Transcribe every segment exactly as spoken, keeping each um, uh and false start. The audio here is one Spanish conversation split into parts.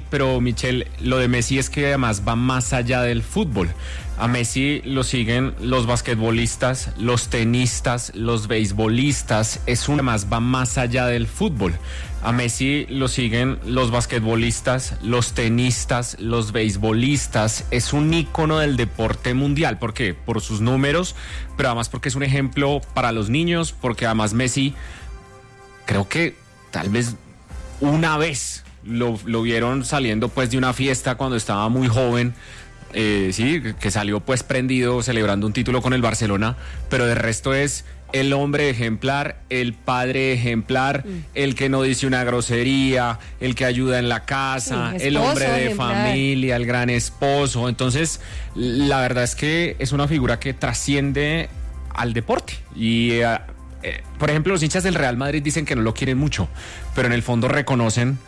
pero Michelle, lo de Messi es que además va más allá del fútbol. A Messi lo siguen los basquetbolistas, los tenistas, los beisbolistas. Es un más va más allá del fútbol. A Messi lo siguen los basquetbolistas, los tenistas, los beisbolistas. Es un ícono del deporte mundial. ¿Por qué? Por sus números, pero además porque es un ejemplo para los niños, porque además Messi, creo que tal vez una vez lo, lo vieron saliendo pues de una fiesta cuando estaba muy joven. Eh, sí, que salió pues prendido celebrando un título con el Barcelona, pero de resto es el hombre ejemplar, el padre ejemplar, mm. el que no dice una grosería, el que ayuda en la casa, sí, el hombre de ejemplar. Familia, el gran esposo. Entonces, la verdad es que es una figura que trasciende al deporte. Y, eh, eh, por ejemplo, los hinchas del Real Madrid dicen que no lo quieren mucho, pero en el fondo reconocen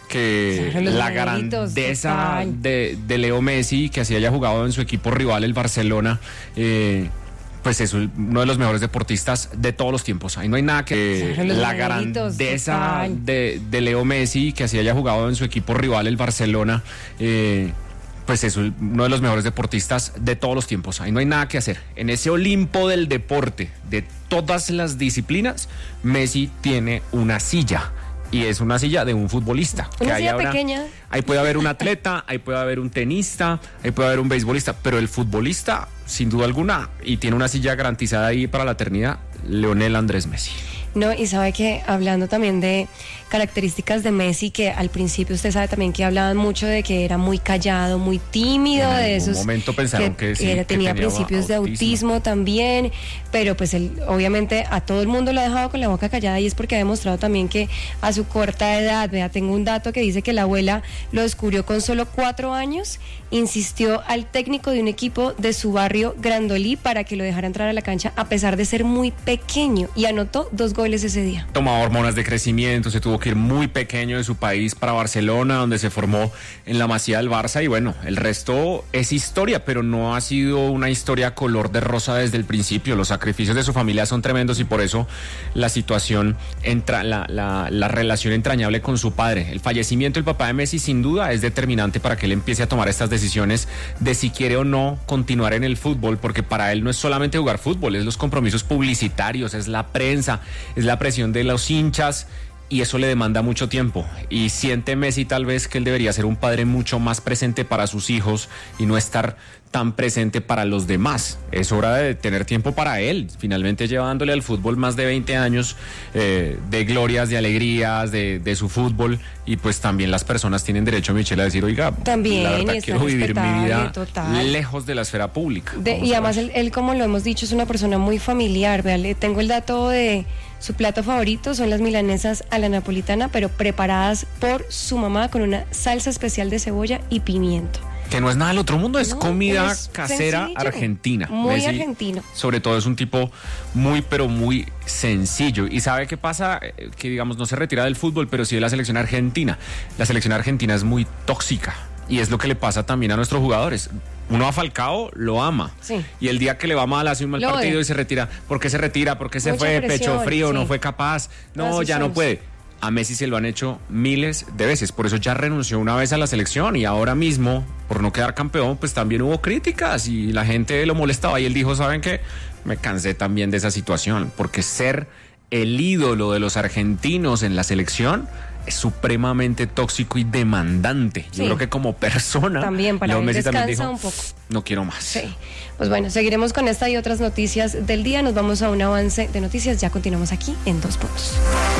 que la grandeza de, de Leo Messi, que así haya jugado en su equipo rival, el Barcelona, eh, pues es uno de los mejores deportistas de todos los tiempos. Ahí no hay nada que... La grandeza de, de Leo Messi, que así haya jugado en su equipo rival, el Barcelona, eh, pues es uno de los mejores deportistas de todos los tiempos. Ahí no hay nada que hacer. En ese Olimpo del deporte, de todas las disciplinas, Messi tiene una silla. Y es una silla de un futbolista. Una que silla ahora, pequeña. Ahí puede haber un atleta, ahí puede haber un tenista, ahí puede haber un beisbolista, pero el futbolista, sin duda alguna, y tiene una silla garantizada ahí para la eternidad, Lionel Andrés Messi. No, y sabe que hablando también de características de Messi, que al principio usted sabe también que hablaban mucho de que era muy callado, muy tímido, en de esos En momento pensaron que, que, sí, era, que tenía, tenía principios autismo. de autismo también, pero pues él obviamente a todo el mundo lo ha dejado con la boca callada, y es porque ha demostrado también que a su corta edad, vea, tengo un dato que dice que la abuela lo descubrió con solo cuatro años, insistió al técnico de un equipo de su barrio, Grandolí, para que lo dejara entrar a la cancha a pesar de ser muy pequeño, y anotó dos goles ese día. Tomaba hormonas de crecimiento, se tuvo que ir muy pequeño de su país para Barcelona, donde se formó en la Masía del Barça, y bueno, el resto es historia, pero no ha sido una historia color de rosa desde el principio. Los sacrificios de su familia son tremendos, y por eso la situación, entra, la, la, la relación entrañable con su padre. El fallecimiento del papá de Messi sin duda es determinante para que él empiece a tomar estas decisiones de si quiere o no continuar en el fútbol, porque para él no es solamente jugar fútbol, es los compromisos publicitarios, es la prensa, es la presión de los hinchas, y eso le demanda mucho tiempo. Y siente Messi tal vez que él debería ser un padre mucho más presente para sus hijos y no estar tan presente para los demás. Es hora de tener tiempo para él, finalmente llevándole al fútbol más de veinte años eh, de glorias, de alegrías, de, de su fútbol, y pues también las personas tienen derecho, Michelle, a decir, oiga, también, la verdad quiero vivir mi vida total. lejos de la esfera pública. De, y además él, él, como lo hemos dicho, es una persona muy familiar. Vea, le tengo el dato de su plato favorito, son las milanesas a la napolitana, pero preparadas por su mamá con una salsa especial de cebolla y pimiento. Que no es nada del otro mundo, es no, comida es casera sencillo, argentina. Muy Messi, argentino. Sobre todo es un tipo muy, pero muy sencillo. ¿Y sabe qué pasa? Que digamos no se retira del fútbol, pero sí de la selección argentina. La selección argentina es muy tóxica, y es lo que le pasa también a nuestros jugadores. Uno a Falcao lo ama, sí, y el día que le va mal hace un mal lo partido odia. Y se retira. ¿Por qué se retira? ¿Por qué se Mucha fue? presión, Pecho frío, sí. no fue capaz. No, Así ya somos. no puede. A Messi se lo han hecho miles de veces, por eso ya renunció una vez a la selección, y ahora mismo, por no quedar campeón, pues también hubo críticas y la gente lo molestaba, y él dijo, ¿saben qué? Me cansé también de esa situación, porque ser el ídolo de los argentinos en la selección es supremamente tóxico y demandante. Sí. Yo creo que como persona, también para él Messi descansa también dijo, un poco. No quiero más. Sí. Pues bueno, seguiremos con esta y otras noticias del día. Nos vamos a un avance de noticias. Ya continuamos aquí en Dos Puntos.